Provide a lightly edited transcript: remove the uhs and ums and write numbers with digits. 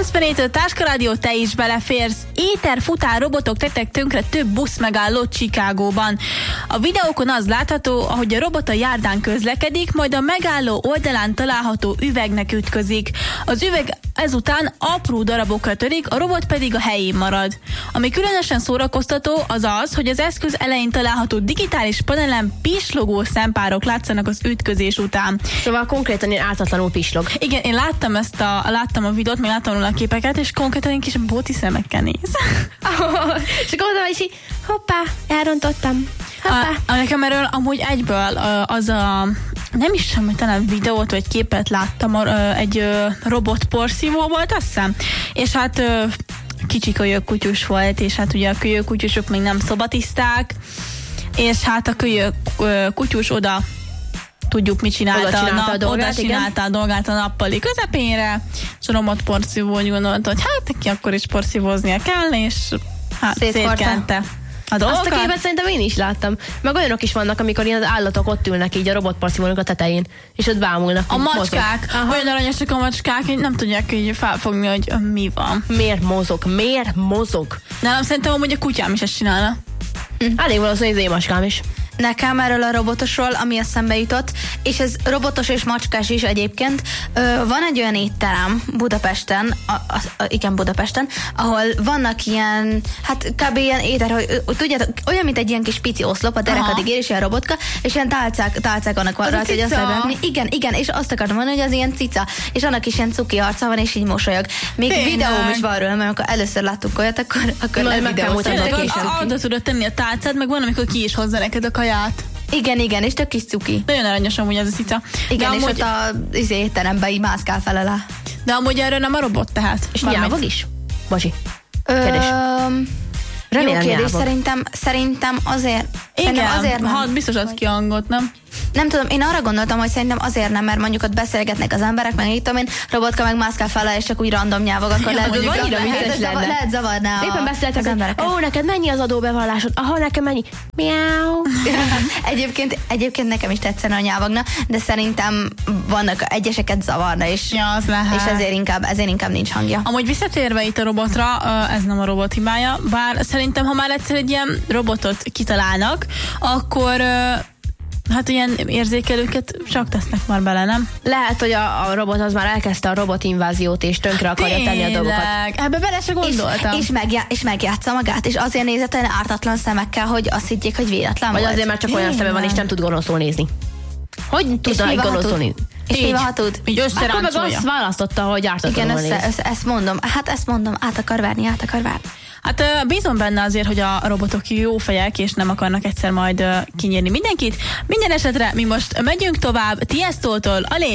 97 a Táska Rádió, te is beleférsz. Éterfutár robotok tettek tönkre több buszmegállót Chicagóban. A videókon az látható, ahogy a robot a járdán közlekedik, majd a megálló oldalán található üvegnek ütközik. Az üveg ezután apró darabokra törik, a robot pedig a helyén marad. Ami különösen szórakoztató az az, hogy az eszköz elején található digitális panelen pislogó szempárok látszanak az ütközés után. Szóval konkrétan ilyen ártatlanul pislog. Igen, én láttam a videót, még láttam róla a képeket, és konkrétan kis bóti szemekkel néz. És akkor oda is így, hoppá, elrontottam. Hoppá. Nekem erről amúgy egyből nem is sem, hogy talán videót vagy képet láttam, egy robot porszívó volt, azt hiszem. És hát kicsi kölyökkutyus volt, és hát ugye a kölyökkutyusok még nem szobatiszták, és hát a kölyökkutyus oda tudjuk, mit csinálta. Oda csinálta a dolgát a nappali közepére, és a robot porszívó úgy gondolta, hogy hát neki akkor is porszívóznia kell, és hát szétkente a dolgokat. Azt a képet szerintem én is láttam. Meg olyanok is vannak, amikor ilyen az állatok ott ülnek így a robotporszívónak a tetején, és ott bámulnak. A macskák, olyan aranyosak a macskák, hogy nem tudják így felfogni, hogy mi van. Miért mozog? Nálam szerintem amúgy a kutyám is ezt csinálna. Elég valószínű, az én macskám is. Nekem erről a robotosról, ami eszembe jutott, és ez robotos és macskás is egyébként, van egy olyan étterem Budapesten, igen, Budapesten, ahol vannak ilyen, hát kb. Ilyen étel, hogy tudjátok, olyan, mint egy ilyen kis pici oszlop, a derekadig ér, és ilyen robotka, és ilyen tálcák vannak rajta, hogy azt lehet. Igen, és azt akartam mondani, hogy az ilyen cica, és annak is ilyen cuki arca van, és így mosolyog. Még videóm is van róla, mert amikor először láttuk olyat, akkor levideóztam. Oda tudod tenni a tálcát, meg van, amikor ki is hozza neked a kaját. Igen, és tök kis cuki. Nagyon aranyos amúgy ez a cica. Igen, és ott az étteremben így mászkál fele. De amúgy erről nem a robot tehát. És nyávog is? Bocsi. Kérdés. Jó kérdés, nyávog. szerintem azért. Igen, azért nem. Hát biztos ad ki a hangot, nem? Nem tudom, én arra gondoltam, hogy szerintem azért nem, mert mondjuk ott beszélgetnek az emberek, meg így tudom én, robotka meg mászkál fele, és csak úgy random nyávog, akkor lehet zavarná éppen beszéltek az embereket. Ó, neked mennyi az adóbevallásod? Aha, nekem mennyi? Miau. Egyébként nekem is tetszene a nyávogna, de szerintem vannak egyeseket zavarna, és ezért inkább nincs hangja. Amúgy visszatérve itt a robotra, ez nem a robot hibája, bár szerintem, ha már egyszer egy ilyen robotot kitalálnak, akkor hát ilyen érzékelőket csak tesznek már bele, nem? Lehet, hogy a robot az már elkezdte a robotinváziót, és tönkre akarja tenni a dolgokat. Ebbe bele se gondoltam. És megjátsza magát, és azért nézett olyan ártatlan szemekkel, hogy azt higgyék, hogy véletlen vagy volt. azért már csak olyan szeme van, és nem tud gonoszul nézni. Hogy tudna egy gonoszul nézni? És mi van, ha tud? Így akkor meg azt választotta, hogy ártatlanul néz. Igen, ezt mondom, át akar várni. Hát bízom benne azért, hogy a robotok jó fejek, és nem akarnak egyszer majd kinyírni mindenkit. Minden esetre mi most megyünk tovább Tiestótól a